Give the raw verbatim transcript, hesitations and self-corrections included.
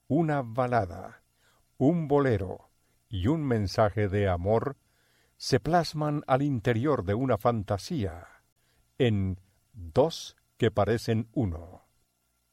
una balada, un bolero y un mensaje de amor se plasman al interior de una fantasía en Dos que parecen uno.